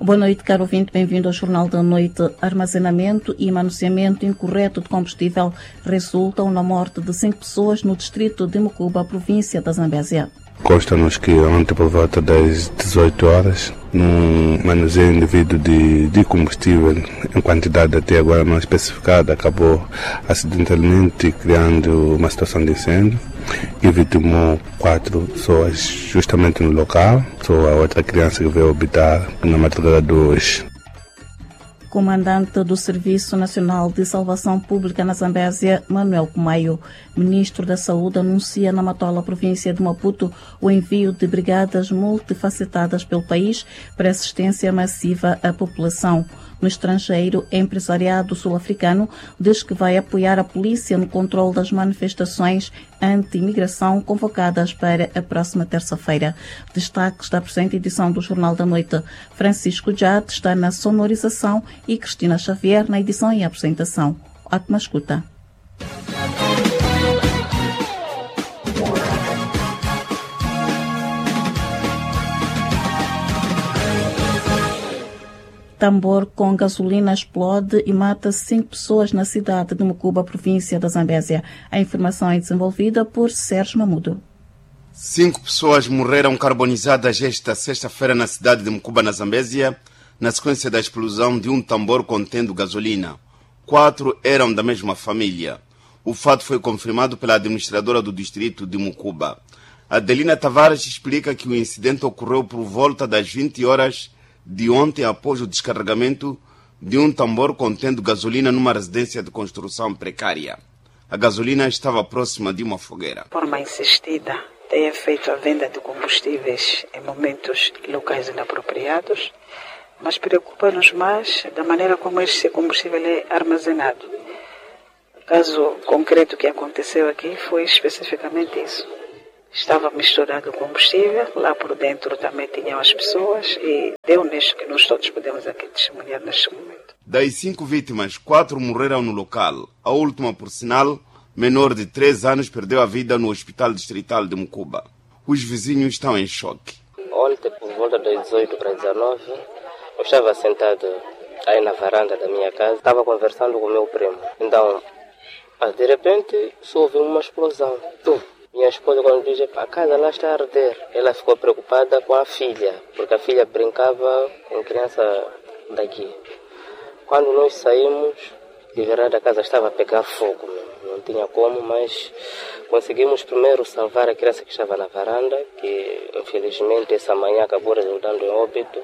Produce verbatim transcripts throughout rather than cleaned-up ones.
Boa noite, caro ouvinte, bem-vindo ao Jornal da Noite. Armazenamento e manuseamento incorreto de combustível resultam na morte de cinco pessoas no distrito de Mucuba, província da Zambésia. Consta-nos que ontem, por volta das dezoito horas, num manuseio indevido de, de combustível, em quantidade até agora não especificada, acabou acidentalmente criando uma situação de incêndio e vitimou quatro pessoas justamente no local. Só a outra criança que veio habitar na madrugada de hoje. Comandante do Serviço Nacional de Salvação Pública na Zambésia, Manuel Kumayo, Ministro da Saúde, anuncia na Matola, província de Maputo, o envio de brigadas multifacetadas pelo país para assistência massiva à população. No estrangeiro, o empresariado sul-africano diz que vai apoiar a polícia no controle das manifestações anti-imigração convocadas para a próxima terça-feira. Destaques da presente edição do Jornal da Noite. Francisco Jade está na sonorização e Cristina Xavier na edição e apresentação. Ótima escuta. Tambor com gasolina explode e mata cinco pessoas na cidade de Mucuba, província da Zambésia. A informação é desenvolvida por Sérgio Mamudo. Cinco pessoas morreram carbonizadas esta sexta-feira na cidade de Mucuba, na Zambésia, na sequência da explosão de um tambor contendo gasolina. Quatro eram da mesma família. O fato foi confirmado pela administradora do distrito de Mucuba. Adelina Tavares explica que o incidente ocorreu por volta das vinte horas de ontem, após o descarregamento de um tambor contendo gasolina numa residência de construção precária. A gasolina estava próxima de uma fogueira. De forma insistida, tem feito a venda de combustíveis em momentos locais inapropriados, mas preocupa-nos mais da maneira como esse combustível é armazenado. O caso concreto que aconteceu aqui foi especificamente isso. Estava misturado o combustível, lá por dentro também tinham as pessoas e deu nisto que nós todos podemos aqui testemunhar neste momento. Das cinco vítimas, quatro morreram no local. A última, por sinal, menor de três anos, perdeu a vida no Hospital Distrital de Mucuba. Os vizinhos estão em choque. Ontem, por volta das dezoito para dezenove, eu estava sentado aí na varanda da minha casa, estava conversando com o meu primo. Então, de repente, só ouvi uma explosão. Tum! Minha esposa, quando diz, a casa lá está a arder, ela ficou preocupada com a filha, porque a filha brincava com criança daqui. Quando nós saímos, de verdade a casa estava a pegar fogo, não tinha como, mas conseguimos primeiro salvar a criança que estava na varanda, que infelizmente essa manhã acabou resultando em óbito,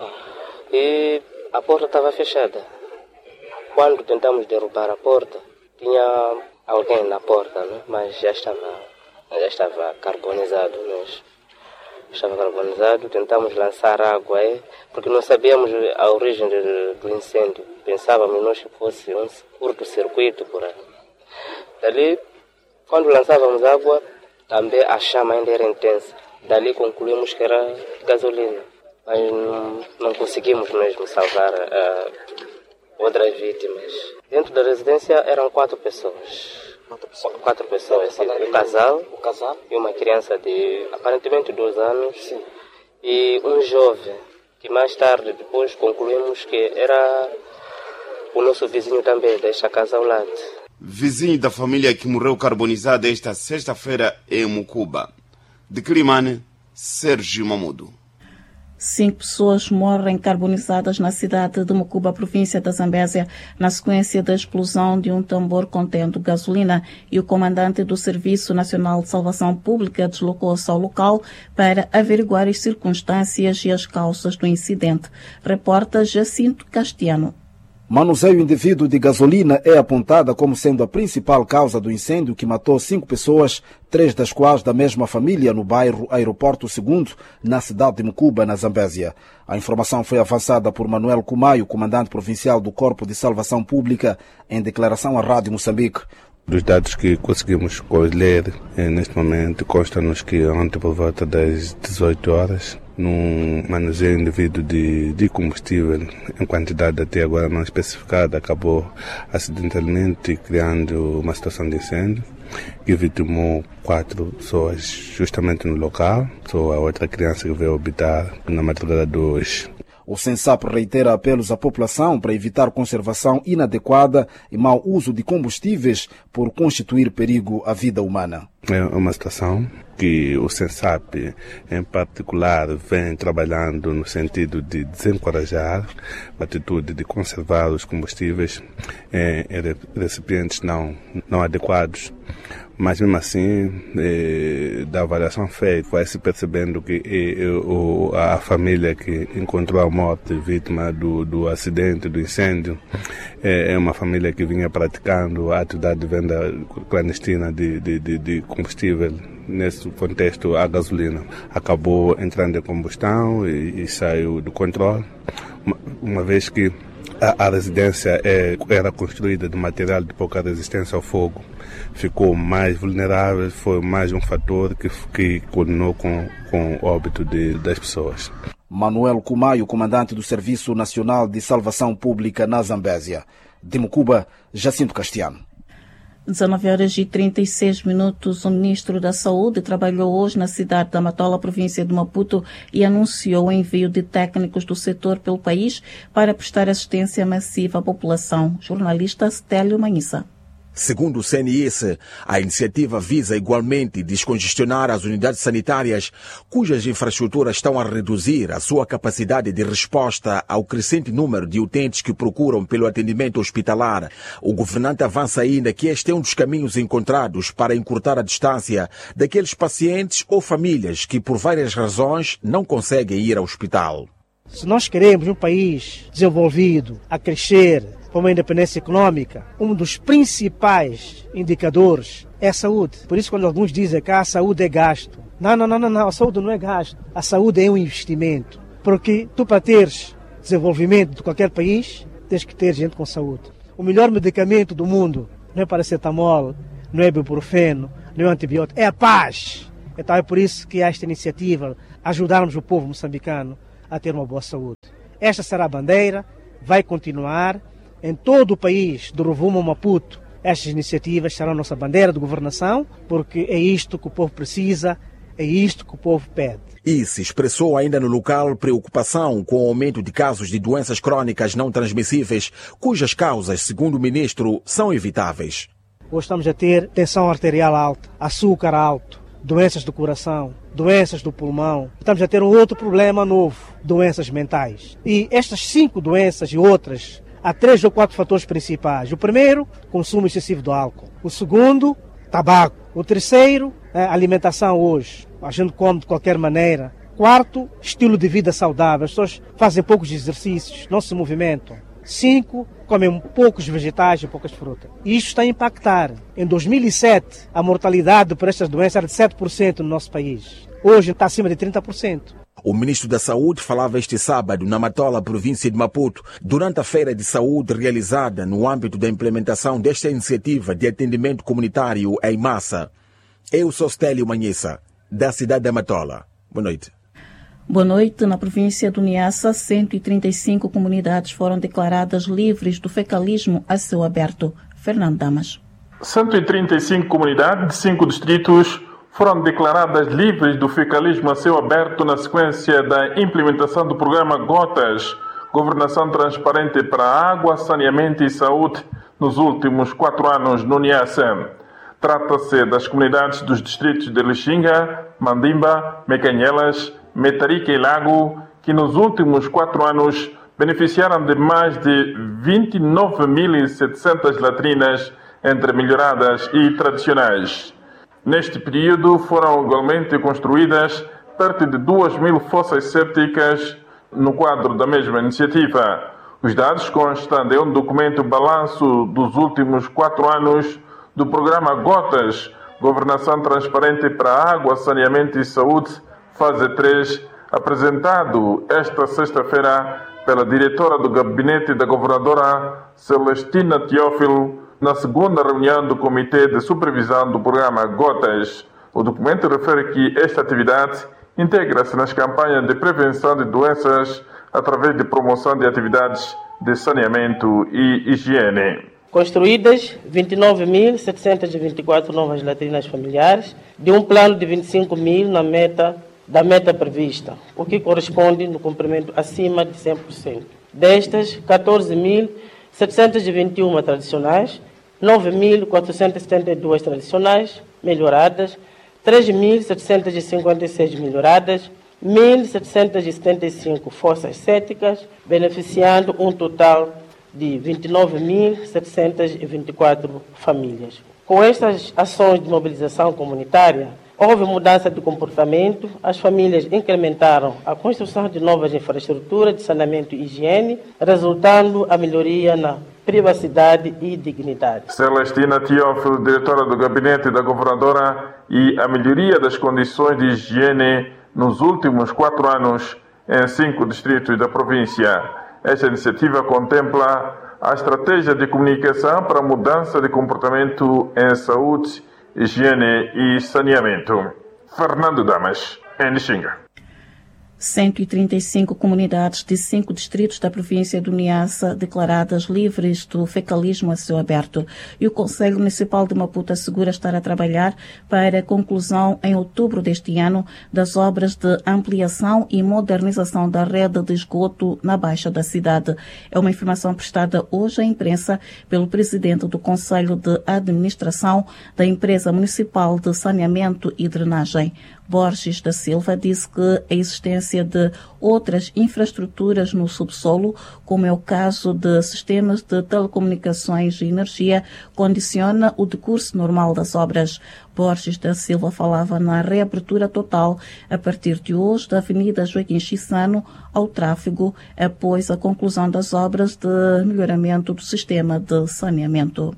e a porta estava fechada. Quando tentamos derrubar a porta, tinha alguém na porta, né? Mas já estava... já estava carbonizado, nós estava carbonizado, tentamos lançar água aí, porque não sabíamos a origem do, do incêndio, pensávamos nós que fosse um curto-circuito por aí. Dali, quando lançávamos água, também a chama ainda era intensa, dali concluímos que era gasolina, mas não, não conseguimos mesmo salvar uh, outras vítimas. Dentro da residência eram quatro pessoas. Quatro pessoas, quatro pessoas sim. Um casal, o casal e uma criança de aparentemente dois anos, sim. E um jovem, que mais tarde depois concluímos que era o nosso vizinho também, desta casa ao lado. Vizinho da família que morreu carbonizada esta sexta-feira em Mucuba. De Climane, Sérgio Mamudo. Cinco pessoas morrem carbonizadas na cidade de Mucuba, província da Zambésia, na sequência da explosão de um tambor contendo gasolina, e o comandante do Serviço Nacional de Salvação Pública deslocou-se ao local para averiguar as circunstâncias e as causas do incidente. Reporta Jacinto Castiano. Manuseio indevido de gasolina é apontada como sendo a principal causa do incêndio que matou cinco pessoas, três das quais da mesma família, no bairro Aeroporto segundo, na cidade de Mucuba, na Zambésia. A informação foi avançada por Manuel Kumayo, comandante provincial do Corpo de Salvação Pública, em declaração à Rádio Moçambique. Dos dados que conseguimos colher, neste momento, consta-nos que ontem, por volta das dezoito horas, num manuseio indevido de, de combustível, em quantidade até agora não especificada, acabou acidentalmente criando uma situação de incêndio que vitimou quatro pessoas justamente no local. Só a outra criança que veio habitar na madrugada de hoje. O Sensap reitera apelos à população para evitar conservação inadequada e mau uso de combustíveis por constituir perigo à vida humana. É uma situação que o Sensap, em particular, vem trabalhando no sentido de desencorajar a atitude de conservar os combustíveis em recipientes não, não adequados. Mas, mesmo assim, eh, da avaliação feita, vai-se percebendo que eh, o, a família que encontrou a morte vítima do, do acidente, do incêndio, eh, é uma família que vinha praticando a atividade de venda clandestina de, de, de, de combustível. Nesse contexto, a gasolina acabou entrando em combustão e, e saiu do controle, uma, uma vez que a, a residência é, era construída de material de pouca resistência ao fogo. Ficou mais vulnerável, foi mais um fator que, que culminou com, com o óbito de, das pessoas. Manuel Kumayo, comandante do Serviço Nacional de Salvação Pública na Zambésia. De Mucuba, Jacinto Castiano. dezenove horas e trinta e seis minutos. O ministro da Saúde trabalhou hoje na cidade da Matola, província de Maputo, e anunciou o envio de técnicos do setor pelo país para prestar assistência massiva à população. Jornalista Stélio Manhissa. Segundo o C N S, a iniciativa visa igualmente descongestionar as unidades sanitárias cujas infraestruturas estão a reduzir a sua capacidade de resposta ao crescente número de utentes que procuram pelo atendimento hospitalar. O governante avança ainda que este é um dos caminhos encontrados para encurtar a distância daqueles pacientes ou famílias que, por várias razões, não conseguem ir ao hospital. Se nós queremos um país desenvolvido, a crescer, para uma independência econômica, um dos principais indicadores é a saúde. Por isso, quando alguns dizem que a saúde é gasto, não, não, não, não, não, a saúde não é gasto. A saúde é um investimento. Porque tu, para teres desenvolvimento de qualquer país, tens que ter gente com saúde. O melhor medicamento do mundo não é paracetamol, não é ibuprofeno, não é antibiótico, é a paz. Então é por isso que há esta iniciativa, ajudarmos o povo moçambicano a ter uma boa saúde. Esta será a bandeira, vai continuar. Em todo o país, do Rovuma ao Maputo, estas iniciativas serão a nossa bandeira de governação, porque é isto que o povo precisa, é isto que o povo pede. E se expressou ainda no local preocupação com o aumento de casos de doenças crónicas não transmissíveis, cujas causas, segundo o ministro, são evitáveis. Hoje estamos a ter tensão arterial alta, açúcar alto, doenças do coração, doenças do pulmão. Estamos a ter um outro problema novo, doenças mentais. E estas cinco doenças e outras, há três ou quatro fatores principais. O primeiro, consumo excessivo do álcool. O segundo, tabaco. O terceiro, alimentação hoje. A gente come de qualquer maneira. Quarto, estilo de vida saudável. As pessoas fazem poucos exercícios, não se movimentam. Cinco, comem poucos vegetais e poucas frutas. E isto está a impactar. Em dois mil e sete, a mortalidade por estas doenças era de sete por cento no nosso país. Hoje está acima de trinta por cento. O ministro da Saúde falava este sábado na Matola, província de Maputo, durante a feira de saúde realizada no âmbito da implementação desta iniciativa de atendimento comunitário em massa. Eu sou Stélio Manhissa, da cidade da Matola. Boa noite. Boa noite. Na província do Niassa, cento e trinta e cinco comunidades foram declaradas livres do fecalismo a céu aberto. Fernando Damas. cento e trinta e cinco comunidades de cinco distritos foram declaradas livres do fecalismo a céu aberto na sequência da implementação do programa Gotas, Governação Transparente para a Água, Saneamento e Saúde, nos últimos quatro anos no Niassa. Trata-se das comunidades dos distritos de Lixinga, Mandimba, Mecanhelas, Metarica e Lago, que nos últimos quatro anos beneficiaram de mais de vinte e nove mil e setecentas latrinas, entre melhoradas e tradicionais. Neste período foram igualmente construídas perto de duas mil fossas sépticas no quadro da mesma iniciativa. Os dados constam de um documento balanço dos últimos quatro anos do programa Gotas, Governação Transparente para a Água, Saneamento e Saúde, fase três, apresentado esta sexta-feira pela diretora do gabinete da governadora Celestina Teófilo, na segunda reunião do Comitê de Supervisão do Programa Gotas. O documento refere que esta atividade integra-se nas campanhas de prevenção de doenças através de promoção de atividades de saneamento e higiene. Construídas vinte e nove mil setecentas e vinte e quatro novas latrinas familiares, de um plano de vinte e cinco mil na meta da meta prevista, o que corresponde no cumprimento acima de cem por cento. Destas, quatorze mil setecentos e vinte e uma tradicionais, nove mil quatrocentos e setenta e duas tradicionais melhoradas, três mil setecentos e cinquenta e seis melhoradas, mil setecentos e setenta e cinco forças céticas, beneficiando um total de vinte e nove mil setecentos e vinte e quatro famílias. Com estas ações de mobilização comunitária, houve mudança de comportamento, as famílias incrementaram a construção de novas infraestruturas de saneamento e higiene, resultando a melhoria na privacidade e dignidade. Celestina Teófilo, diretora do gabinete da governadora, e a melhoria das condições de higiene nos últimos quatro anos em cinco distritos da província. Esta iniciativa contempla a estratégia de comunicação para a mudança de comportamento em saúde, higiene e saneamento. Fernando Damas, em Xinga. cento e trinta e cinco comunidades de cinco distritos da província do Niassa declaradas livres do fecalismo a céu aberto. E o Conselho Municipal de Maputo assegura estar a trabalhar para a conclusão em outubro deste ano das obras de ampliação e modernização da rede de esgoto na Baixa da cidade. É uma informação prestada hoje à imprensa pelo presidente do Conselho de Administração da Empresa Municipal de Saneamento e Drenagem. Borges da Silva disse que a existência de outras infraestruturas no subsolo, como é o caso de sistemas de telecomunicações e energia, condiciona o decurso normal das obras. Borges da Silva falava na reabertura total, a partir de hoje, da Avenida Joaquim Chissano ao tráfego, após a conclusão das obras de melhoramento do sistema de saneamento.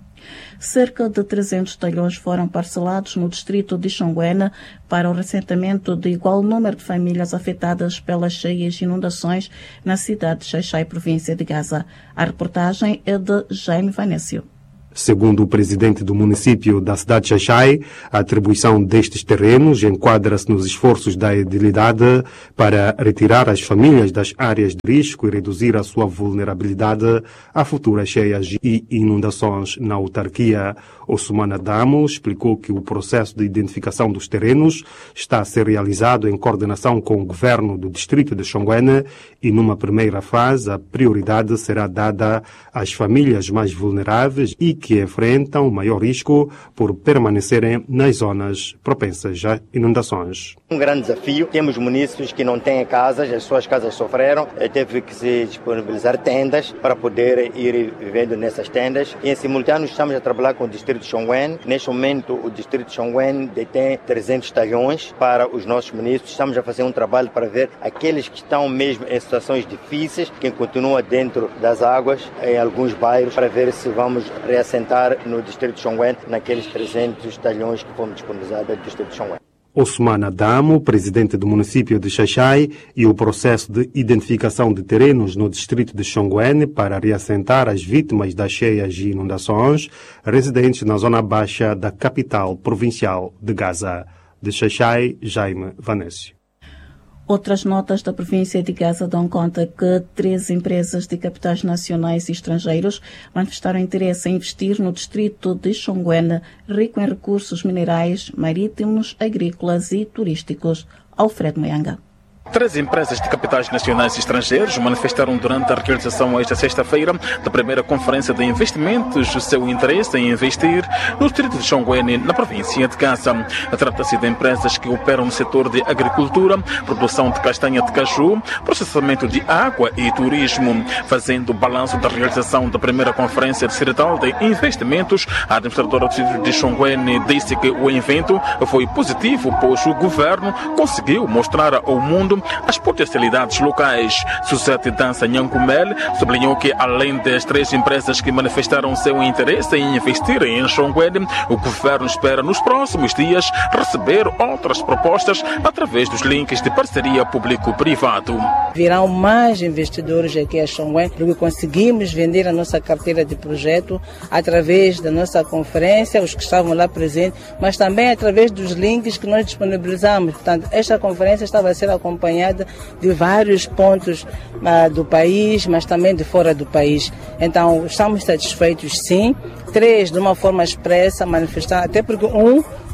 Cerca de trezentos talhões foram parcelados no distrito de Xonguena para o reassentamento de igual número de famílias afetadas pelas cheias e inundações na cidade de Xai-Xai, província de Gaza. A reportagem é de Jaime Vanécio. Segundo o presidente do município da cidade de Xai-Xai, a atribuição destes terrenos enquadra-se nos esforços da edilidade para retirar as famílias das áreas de risco e reduzir a sua vulnerabilidade a futuras cheias e inundações na autarquia. Ossumana Damo explicou que o processo de identificação dos terrenos está a ser realizado em coordenação com o governo do distrito de Xonguena e, numa primeira fase, a prioridade será dada às famílias mais vulneráveis e que enfrentam maior risco por permanecerem nas zonas propensas a inundações. Um grande desafio. Temos munícipes que não têm casas, as suas casas sofreram, teve que se disponibilizar tendas para poder ir vivendo nessas tendas. E, em simultâneo, estamos a trabalhar com o distrito de Xonguena. Neste momento, o distrito de Xonguena detém trezentos talhões para os nossos munícipes. Estamos a fazer um trabalho para ver aqueles que estão mesmo em situações difíceis, que continuam dentro das águas, em alguns bairros, para ver se vamos reassentar no distrito de Xonguena, naqueles trezentos talhões que fomos disponibilizados do distrito de Xonguena. Ossumana Damo, presidente do município de Xai-Xai, e o processo de identificação de terrenos no distrito de Xonguena para reassentar as vítimas das cheias e inundações residentes na zona baixa da capital provincial de Gaza. De Xai-Xai, Jaime Vanécio. Outras notas da província de Gaza dão conta que três empresas de capitais nacionais e estrangeiros manifestaram interesse em investir no distrito de Xonguena, rico em recursos minerais, marítimos, agrícolas e turísticos. Alfredo Moyanga. Três empresas de capitais nacionais e estrangeiros manifestaram durante a realização esta sexta-feira da primeira conferência de investimentos o seu interesse em investir no distrito de Xonguena, na província de Gaza. Trata-se de empresas que operam no setor de agricultura, produção de castanha de caju, processamento de água e turismo. Fazendo o balanço da realização da primeira conferência distrital de investimentos, a administradora do distrito de Xonguena disse que o evento foi positivo, pois o governo conseguiu mostrar ao mundo as potencialidades locais. Suzete Dança Nhancumel sublinhou que, além das três empresas que manifestaram seu interesse em investir em Xonguena, o governo espera nos próximos dias receber outras propostas através dos links de parceria público-privado. Virão mais investidores aqui a Xonguena, porque conseguimos vender a nossa carteira de projeto através da nossa conferência, os que estavam lá presentes, mas também através dos links que nós disponibilizamos. Portanto, esta conferência estava a ser acompanhada de vários pontos uh, do país, mas também de fora do país. Então, estamos satisfeitos, sim. Três, de uma forma expressa, manifestar, até porque um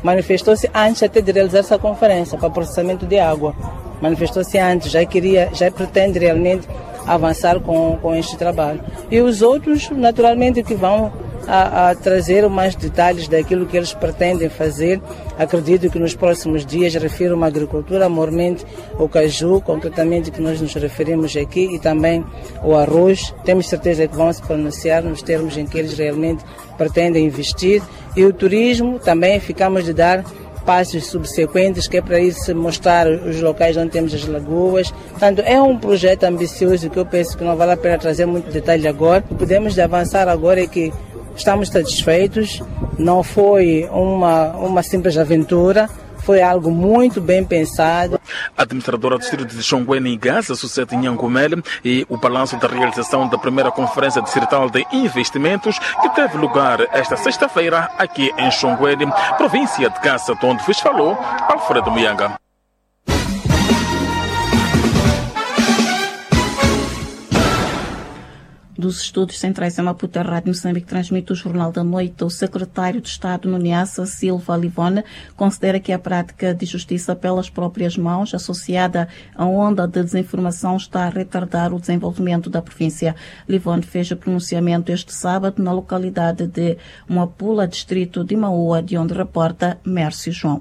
manifestou-se antes até de realizar essa conferência para processamento de água. Manifestou-se antes, já queria, já pretende realmente avançar com, com este trabalho. E os outros, naturalmente, que vão a, a trazer mais detalhes daquilo que eles pretendem fazer. Acredito que nos próximos dias, refiro uma agricultura, mormente o caju, concretamente que nós nos referimos aqui, e também o arroz. Temos certeza que vão se pronunciar nos termos em que eles realmente pretendem investir. E o turismo, também ficamos de dar passos subsequentes, que é para isso mostrar os locais onde temos as lagoas. Portanto, é um projeto ambicioso que eu penso que não vale a pena trazer muito detalhe agora. O que podemos avançar agora é que estamos satisfeitos, não foi uma, uma simples aventura, foi algo muito bem pensado. A administradora do distrito de Xonguene e Gaza, Sucete Nhangumele, e o balanço da realização da primeira conferência distrital de investimentos que teve lugar esta sexta-feira aqui em Xonguene, província de Gaza, de onde vos falou Alfredo Muyanga. Dos Estudos Centrais em Maputo, a Rádio Moçambique transmite o Jornal da Noite. O secretário de Estado no Niassa, Silva Livone, considera que a prática de justiça pelas próprias mãos, associada à onda de desinformação, está a retardar o desenvolvimento da província. Livone fez o pronunciamento este sábado na localidade de Moapula, distrito de Maua, de onde reporta Mércio João.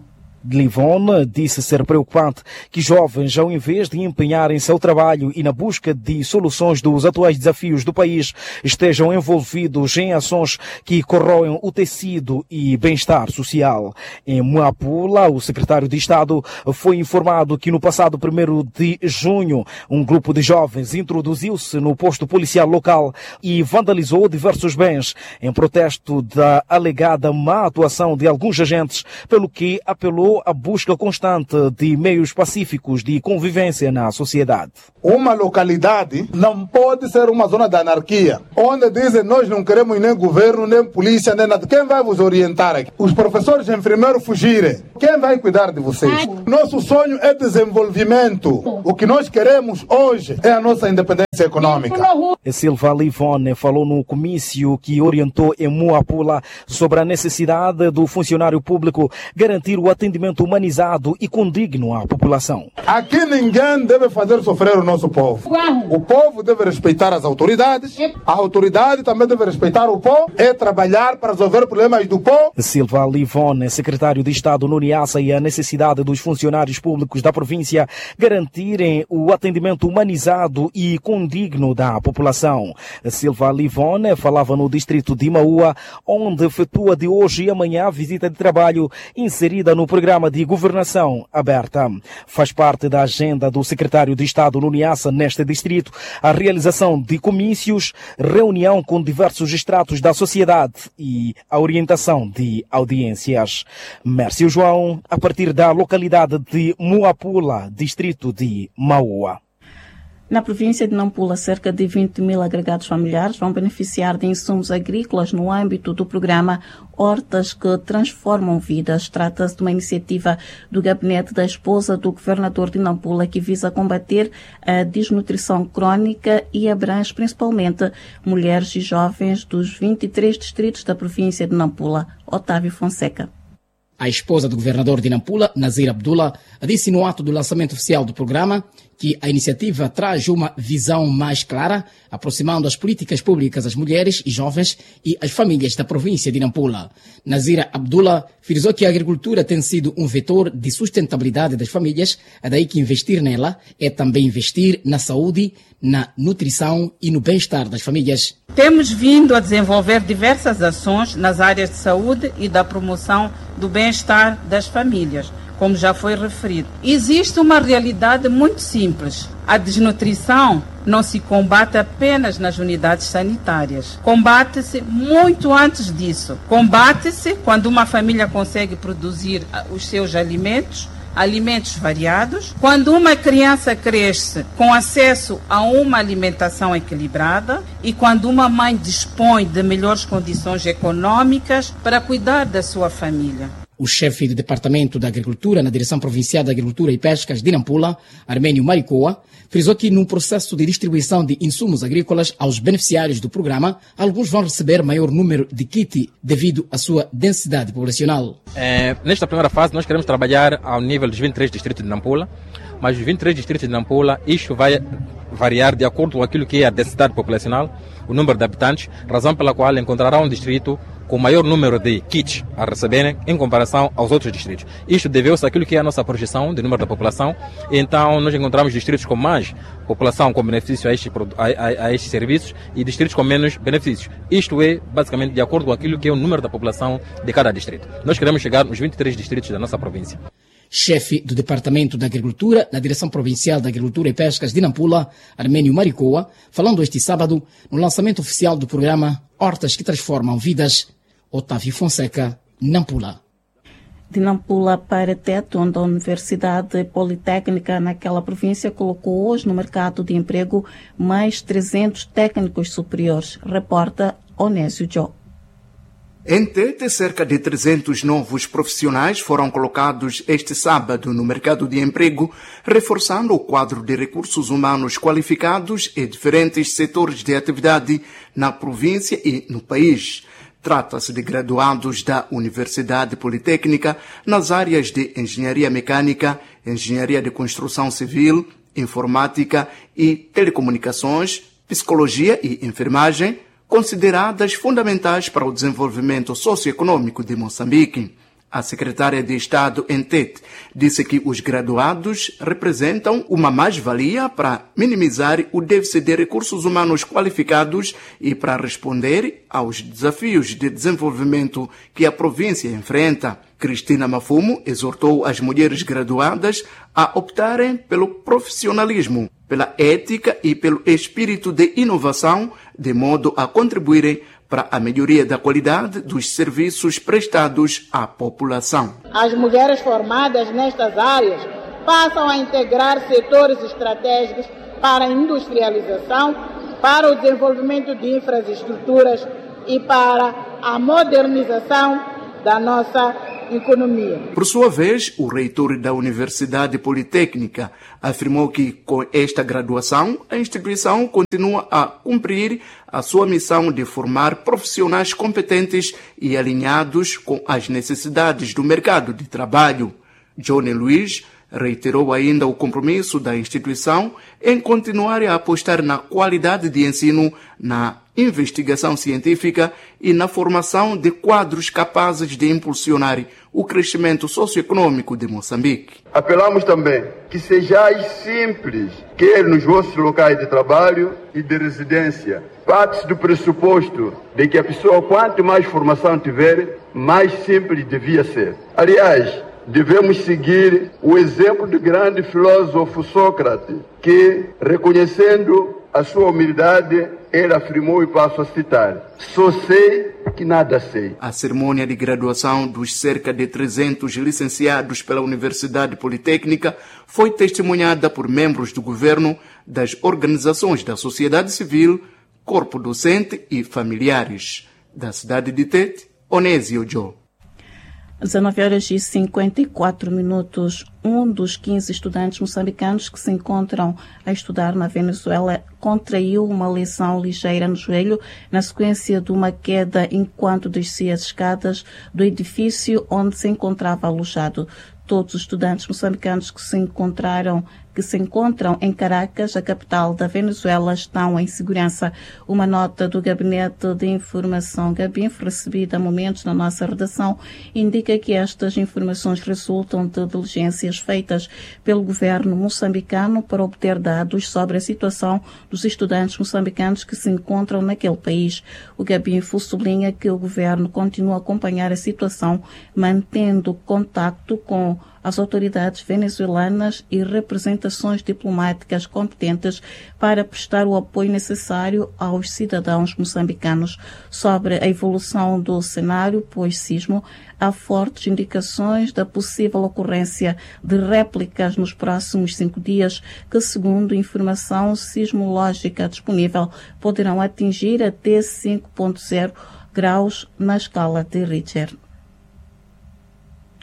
Livone disse ser preocupante que jovens, ao invés de empenharem seu trabalho e na busca de soluções dos atuais desafios do país, estejam envolvidos em ações que corroem o tecido e bem-estar social. Em Moapula, o secretário de Estado foi informado que no passado primeiro de junho, um grupo de jovens introduziu-se no posto policial local e vandalizou diversos bens em protesto da alegada má atuação de alguns agentes, pelo que apelou a busca constante de meios pacíficos de convivência na sociedade. Uma localidade não pode ser uma zona de anarquia, onde dizem nós não queremos nem governo, nem polícia, nem nada. Quem vai vos orientar aqui? Os professores enfermeiros fugirem. Quem vai cuidar de vocês? Nosso sonho é desenvolvimento. O que nós queremos hoje é a nossa independência econômica. Silva Livone falou no comício que orientou em Moapula sobre a necessidade do funcionário público garantir o atendimento humanizado e condigno à população. Aqui ninguém deve fazer sofrer o nosso povo. O povo deve respeitar as autoridades, a autoridade também deve respeitar o povo, é trabalhar para resolver problemas do povo. Silva Livone, secretário de Estado no Niassa, e a necessidade dos funcionários públicos da província garantirem o atendimento humanizado e condigno da população. Silva Livone falava no distrito de Maua, onde efetua de hoje e amanhã a visita de trabalho inserida no programa de governação aberta. Faz parte da agenda do secretário de Estado no Niassa, neste distrito, a realização de comícios, reunião com diversos estratos da sociedade e a orientação de audiências. Mércio João, a partir da localidade de Moapula, distrito de Maua. Na província de Nampula, cerca de vinte mil agregados familiares vão beneficiar de insumos agrícolas no âmbito do programa Hortas que Transformam Vidas. Trata-se de uma iniciativa do gabinete da esposa do governador de Nampula que visa combater a desnutrição crónica e abrange principalmente mulheres e jovens dos vinte e três distritos da província de Nampula. Otávio Fonseca. A esposa do governador de Nampula, Nazir Abdullah, disse no ato do lançamento oficial do programa que a iniciativa traz uma visão mais clara, aproximando as políticas públicas às mulheres e jovens e às famílias da província de Nampula. Nazir Abdullah frisou que a agricultura tem sido um vetor de sustentabilidade das famílias, é daí que investir nela é também investir na saúde, na nutrição e no bem-estar das famílias. Temos vindo a desenvolver diversas ações nas áreas de saúde e da promoção do bem-estar das famílias, como já foi referido. Existe uma realidade muito simples. A desnutrição não se combate apenas nas unidades sanitárias. Combate-se muito antes disso. Combate-se quando uma família consegue produzir os seus alimentos, alimentos variados, quando uma criança cresce com acesso a uma alimentação equilibrada e quando uma mãe dispõe de melhores condições econômicas para cuidar da sua família. O chefe do Departamento da Agricultura na Direção Provincial da Agricultura e Pescas de Nampula, Arménio Maricoa, frisou que no processo de distribuição de insumos agrícolas aos beneficiários do programa, alguns vão receber maior número de kit devido à sua densidade populacional. É, nesta primeira fase nós queremos trabalhar ao nível dos vinte e três distritos de Nampula, mas os vinte e três distritos de Nampula, isto vai variar de acordo com aquilo que é a densidade populacional, o número de habitantes, razão pela qual encontrará um distrito com maior número de kits a receberem em comparação aos outros distritos. Isto deveu-se àquilo que é a nossa projeção de número da população, então nós encontramos distritos com mais população com benefício a estes, a, a, a estes serviços e distritos com menos benefícios. Isto é basicamente de acordo com aquilo que é o número da população de cada distrito. Nós queremos chegar nos vinte e três distritos da nossa província. Chefe do Departamento da Agricultura na Direção Provincial da Agricultura e Pescas de Nampula, Arménio Maricoa, falando este sábado no lançamento oficial do programa Hortas que Transformam Vidas, Otávio Fonseca, Nampula. De Nampula para Tete, onde a Universidade Politécnica naquela província colocou hoje no mercado de emprego mais trezentos técnicos superiores, reporta Onésio Jô. Em Tete, cerca de trezentos novos profissionais foram colocados este sábado no mercado de emprego, reforçando o quadro de recursos humanos qualificados em diferentes setores de atividade na província e no país. Trata-se de graduados da Universidade Politécnica nas áreas de Engenharia Mecânica, Engenharia de Construção Civil, Informática e Telecomunicações, Psicologia e Enfermagem, consideradas fundamentais para o desenvolvimento socioeconômico de Moçambique. A secretária de Estado em Tete disse que os graduados representam uma mais-valia para minimizar o déficit de recursos humanos qualificados e para responder aos desafios de desenvolvimento que a província enfrenta. Cristina Mafumo exortou as mulheres graduadas a optarem pelo profissionalismo, pela ética e pelo espírito de inovação, de modo a contribuírem para a melhoria da qualidade dos serviços prestados à população. As mulheres formadas nestas áreas passam a integrar setores estratégicos para a industrialização, para o desenvolvimento de infraestruturas e para a modernização da nossa economia. Por sua vez, o reitor da Universidade Politécnica afirmou que, com esta graduação, a instituição continua a cumprir a sua missão de formar profissionais competentes e alinhados com as necessidades do mercado de trabalho. Johnny Luiz reiterou ainda o compromisso da instituição em continuar a apostar na qualidade de ensino, na investigação científica e na formação de quadros capazes de impulsionar o crescimento socioeconômico de Moçambique. Apelamos também que sejais simples, quer nos vossos locais de trabalho e de residência. Parte-se do pressuposto de que a pessoa, quanto mais formação tiver, mais simples devia ser. Aliás, devemos seguir o exemplo do grande filósofo Sócrates, que, reconhecendo a sua humildade, ele afirmou, e passo a citar: só sei que nada sei. A cerimônia de graduação dos cerca de trezentos licenciados pela Universidade Politécnica foi testemunhada por membros do governo, das organizações da sociedade civil, corpo docente e familiares. Da cidade de Tete, Onésio Jô. dezenove horas e cinquenta e quatro minutos. Um dos quinze estudantes moçambicanos que se encontram a estudar na Venezuela contraiu uma lesão ligeira no joelho na sequência de uma queda enquanto descia as escadas do edifício onde se encontrava alojado. Todos os estudantes moçambicanos que se encontraram que se encontram em Caracas, a capital da Venezuela, estão em segurança. Uma nota do Gabinete de Informação Gabinf, recebida há momentos na nossa redação, indica que estas informações resultam de diligências feitas pelo governo moçambicano para obter dados sobre a situação dos estudantes moçambicanos que se encontram naquele país. O Gabinf sublinha que o governo continua a acompanhar a situação, mantendo contacto com as autoridades venezuelanas e representações diplomáticas competentes para prestar o apoio necessário aos cidadãos moçambicanos. Sobre a evolução do cenário pós-sismo, há fortes indicações da possível ocorrência de réplicas nos próximos cinco dias, que, segundo informação sismológica disponível, poderão atingir até cinco ponto zero graus na escala de Richter.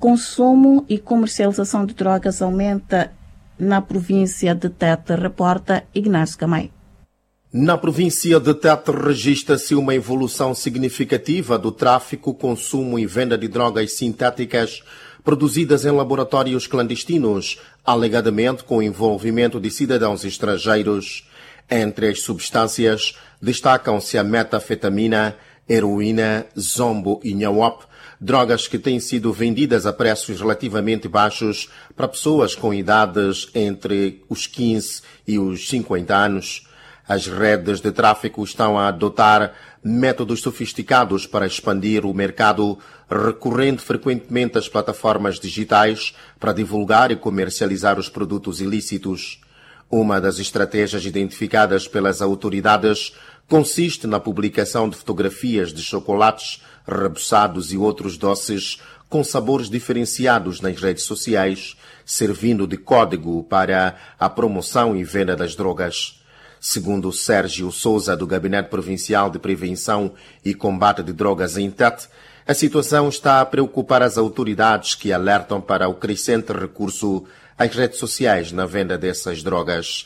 Consumo e comercialização de drogas aumenta na província de Tete, reporta Ignacio Camay. Na província de Tete registra-se uma evolução significativa do tráfico, consumo e venda de drogas sintéticas produzidas em laboratórios clandestinos, alegadamente com envolvimento de cidadãos estrangeiros. Entre as substâncias destacam-se a metafetamina, heroína, zombo e nhawap, drogas que têm sido vendidas a preços relativamente baixos para pessoas com idades entre os quinze e os cinquenta anos. As redes de tráfico estão a adotar métodos sofisticados para expandir o mercado, recorrendo frequentemente às plataformas digitais para divulgar e comercializar os produtos ilícitos. Uma das estratégias identificadas pelas autoridades consiste na publicação de fotografias de chocolates, reboçados e outros doces com sabores diferenciados nas redes sociais, servindo de código para a promoção e venda das drogas. Segundo Sérgio Souza, do Gabinete Provincial de Prevenção e Combate de Drogas em Tete, a situação está a preocupar as autoridades que alertam para o crescente recurso às redes sociais na venda dessas drogas.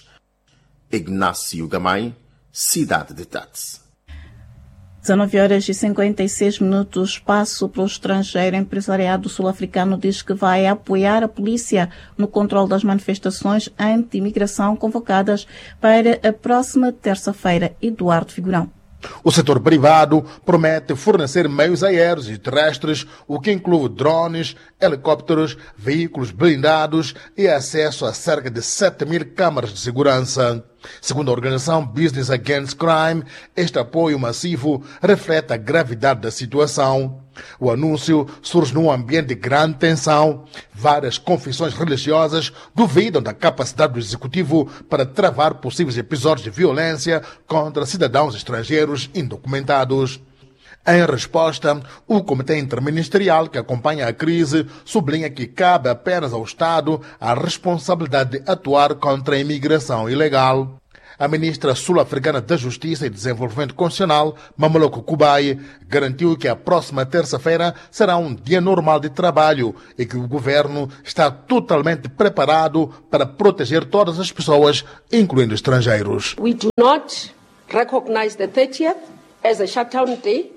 Ignacio Gamay, Cidade de Tete. dezenove horas e cinquenta e seis minutos. Passo para o estrangeiro. O empresariado sul-africano diz que vai apoiar a polícia no controle das manifestações anti-imigração convocadas para a próxima terça-feira. Eduardo Figurão. O setor privado promete fornecer meios aéreos e terrestres, o que inclui drones, helicópteros, veículos blindados e acesso a cerca de sete mil câmaras de segurança. Segundo a organização Business Against Crime, este apoio massivo reflete a gravidade da situação. O anúncio surge num ambiente de grande tensão. Várias confissões religiosas duvidam da capacidade do executivo para travar possíveis episódios de violência contra cidadãos estrangeiros indocumentados. Em resposta, o Comitê Interministerial que acompanha a crise sublinha que cabe apenas ao Estado a responsabilidade de atuar contra a imigração ilegal. A ministra sul-africana da Justiça e Desenvolvimento Constitucional, Mamoloko Kubayi, garantiu que a próxima terça-feira será um dia normal de trabalho e que o governo está totalmente preparado para proteger todas as pessoas, incluindo estrangeiros. We do not recognize the thirtieth as a shutdown day.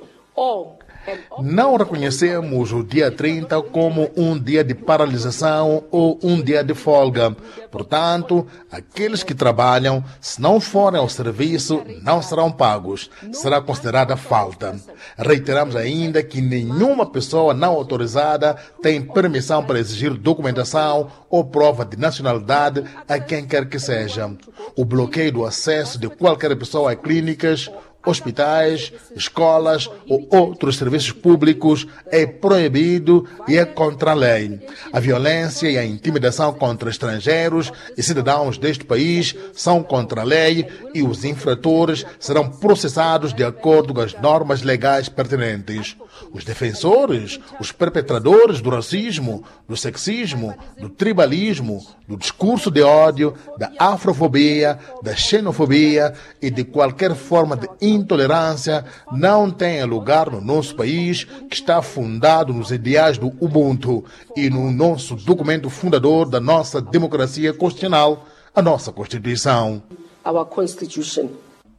Não reconhecemos o dia trinta como um dia de paralisação ou um dia de folga. Portanto, aqueles que trabalham, se não forem ao serviço, não serão pagos. Será considerada falta. Reiteramos ainda que nenhuma pessoa não autorizada tem permissão para exigir documentação ou prova de nacionalidade a quem quer que seja. O bloqueio do acesso de qualquer pessoa a clínicas, hospitais, escolas ou outros serviços públicos é proibido e é contra a lei. A violência e a intimidação contra estrangeiros e cidadãos deste país são contra a lei e os infratores serão processados de acordo com as normas legais pertinentes. Os defensores, os perpetradores do racismo, do sexismo, do tribalismo, do discurso de ódio, da afrofobia, da xenofobia e de qualquer forma de intolerância não têm lugar no nosso país, que está fundado nos ideais do Ubuntu e no nosso documento fundador da nossa democracia constitucional, a nossa Constituição. Our Constitution.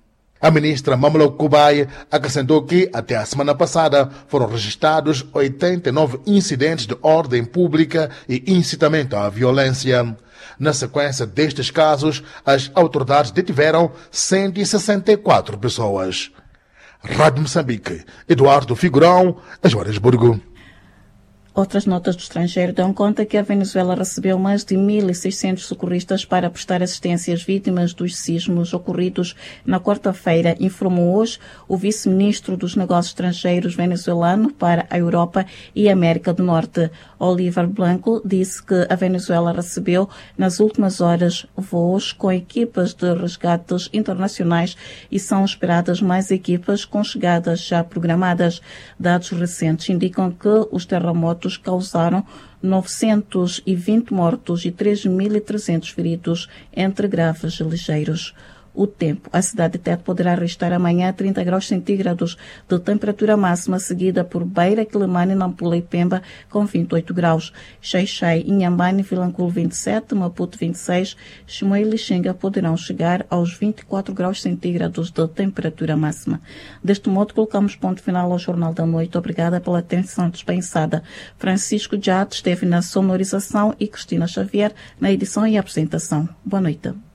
A ministra Mamoloko Kubayi acrescentou que, até a semana passada, foram registrados oitenta e nove incidentes de ordem pública e incitamento à violência. Na sequência destes casos, as autoridades detiveram cento e sessenta e quatro pessoas. Rádio Moçambique, Eduardo Figurão, Joanesburgo. Outras notas do estrangeiro dão conta que a Venezuela recebeu mais de mil e seiscentos socorristas para prestar assistência às vítimas dos sismos ocorridos na quarta-feira, informou hoje o vice-ministro dos Negócios Estrangeiros venezuelano para a Europa e América do Norte. Oliver Blanco disse que a Venezuela recebeu nas últimas horas voos com equipas de resgates internacionais e são esperadas mais equipas com chegadas já programadas. Dados recentes indicam que os terremotos causaram novecentos e vinte mortos e três mil e trezentos feridos, entre graves e ligeiros. o tempo. A cidade de Tete poderá registrar amanhã trinta graus centígrados de temperatura máxima, seguida por Beira, Quelimane, Nampula e Pemba, com vinte e oito graus. Xai-Xai, Inhambane e Vilanculo, vinte e sete, Maputo, vinte e seis, Chimoio e Lixinga poderão chegar aos vinte e quatro graus centígrados de temperatura máxima. Deste modo, colocamos ponto final ao Jornal da Noite. Obrigada pela atenção dispensada. Francisco Jade esteve na sonorização e Cristina Xavier na edição e apresentação. Boa noite.